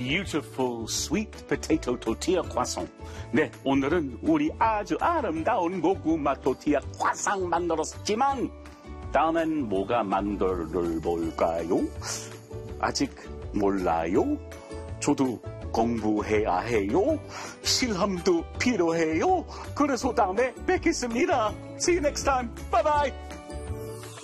beautiful sweet potato tortilla croissant. 네, 오늘은 우리 아주 아름다운 고구마 토티아 croissant 만들었지만 다음엔 뭐가 만들어 볼까요? 아직 몰라요. 저도 공부해야 해요. 실험도 필요해요. 그래서 다음에 뵙겠습니다. See you next time. Bye bye.